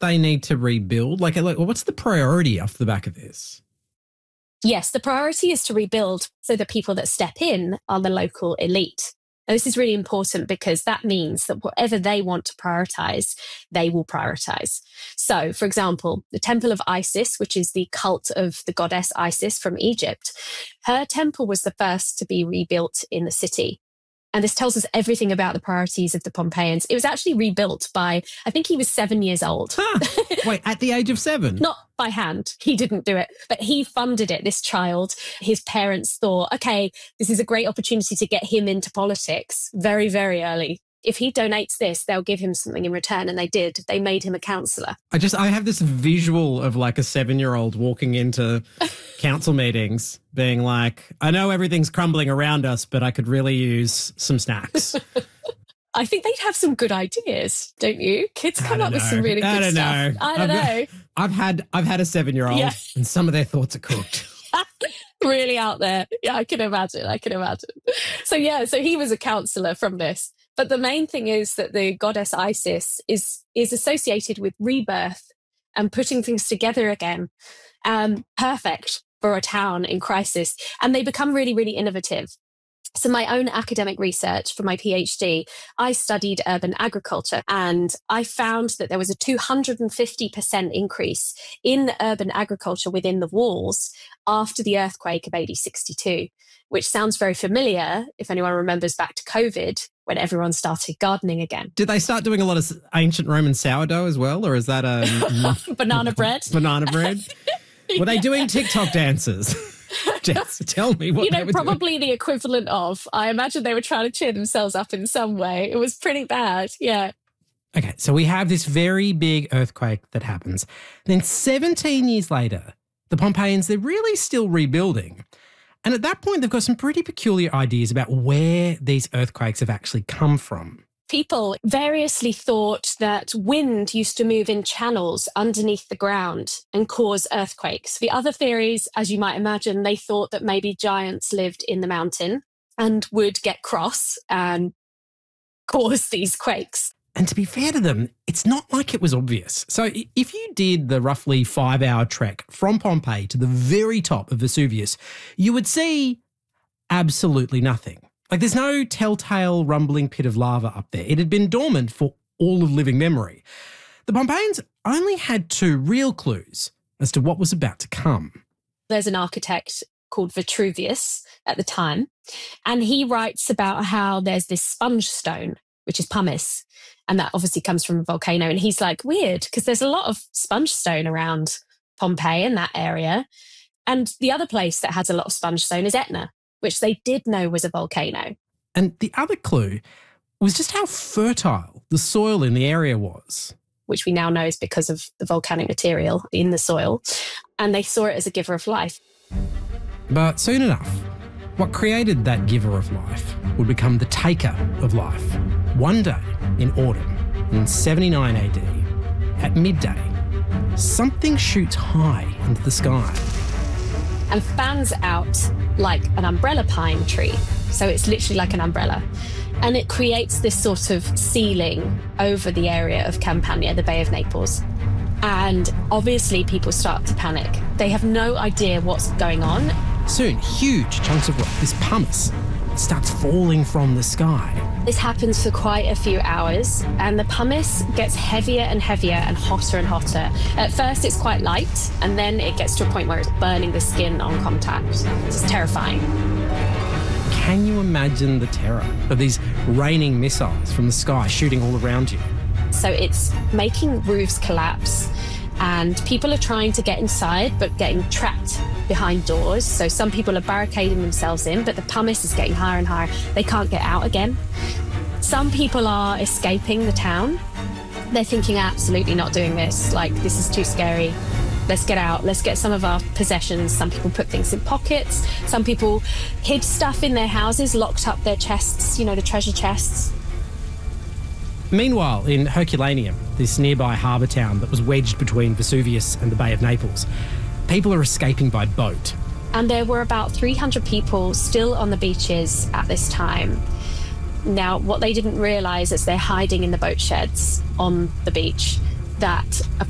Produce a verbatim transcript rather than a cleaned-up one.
they need to rebuild? Like, like what's the priority off the back of this? Yes, the priority is to rebuild so the people that step in are the local elite. Now, this is really important because that means that whatever they want to prioritize, they will prioritize. So, for example, the Temple of Isis, which is the cult of the goddess Isis from Egypt, her temple was the first to be rebuilt in the city. And this tells us everything about the priorities of the Pompeians. It was actually rebuilt by, I think he was seven years old. Huh. Wait, at the age of seven? Not by hand. He didn't do it, but he funded it, this child. His parents thought, okay, this is a great opportunity to get him into politics very, very early. If he donates this, they'll give him something in return. And they did. They made him a councillor. I just, I have this visual of like a seven-year-old walking into council meetings being like, I know everything's crumbling around us, but I could really use some snacks. I think they'd have some good ideas, don't you? Kids come up know. with some really good I don't stuff. know. I don't I've, know. I've had, I've had a seven-year-old Yeah. and some of their thoughts are cooked. Really out there. Yeah, I can imagine. I can imagine. So yeah, so he was a councillor from this. But the main thing is that the goddess Isis is is associated with rebirth and putting things together again. Um, perfect for a town in crisis. And they become really, really innovative. So my own academic research for my PhD, I studied urban agriculture, and I found that there was a two hundred fifty percent increase in urban agriculture within the walls after the earthquake of A D sixty-two, which sounds very familiar if anyone remembers back to COVID when everyone started gardening again. Did they start doing a lot of ancient Roman sourdough as well, or is that a banana bread? Banana bread? Were they doing TikTok dances? Jess, tell me what you know, they were probably doing. the equivalent of. I imagine they were trying to cheer themselves up in some way. It was pretty bad, yeah. Okay, so we have this very big earthquake that happens. Then seventeen years later, the Pompeians, they're really still rebuilding. And at that point, they've got some pretty peculiar ideas about where these earthquakes have actually come from. People variously thought that wind used to move in channels underneath the ground and cause earthquakes. The other theories, as you might imagine, they thought that maybe giants lived in the mountain and would get cross and cause these quakes. And to be fair to them, it's not like it was obvious. So if you did the roughly five-hour trek from Pompeii to the very top of Vesuvius, you would see absolutely nothing. Like there's no telltale rumbling pit of lava up there. It had been dormant for all of living memory. The Pompeians only had two real clues as to what was about to come. There's an architect called Vitruvius at the time, and he writes about how there's this sponge stone, which is pumice, and that obviously comes from a volcano. And he's like, weird, because there's a lot of sponge stone around Pompeii in that area. And the other place that has a lot of sponge stone is Etna, which they did know was a volcano. And the other clue was just how fertile the soil in the area was. Which we now know is because of the volcanic material in the soil. And they saw it as a giver of life. But soon enough, what created that giver of life would become the taker of life. One day in autumn, in seventy-nine A D, at midday, something shoots high into the sky. And fans out like an umbrella pine tree. So it's literally like an umbrella. And it creates this sort of ceiling over the area of Campania, the Bay of Naples. And obviously people start to panic. They have no idea what's going on. Soon, huge chunks of rock, this pumice, starts falling from the sky. This happens for quite a few hours, and the pumice gets heavier and heavier and hotter and hotter. At first, it's quite light, and then it gets to a point where it's burning the skin on contact. It's terrifying. Can you imagine the terror of these raining missiles from the sky shooting all around you? So it's making roofs collapse, and people are trying to get inside but getting trapped behind doors. So some people are barricading themselves in, but the pumice is getting higher and higher. They can't get out again. Some people are escaping the town. They're thinking, absolutely not doing this. Like, this is too scary. Let's get out. Let's get some of our possessions. Some people put things in pockets. Some people hid stuff in their houses, locked up their chests, you know, the treasure chests. Meanwhile, in Herculaneum, this nearby harbour town that was wedged between Vesuvius and the Bay of Naples, people are escaping by boat. And there were about three hundred people still on the beaches at this time. Now, what they didn't realise is they're hiding in the boat sheds on the beach, that a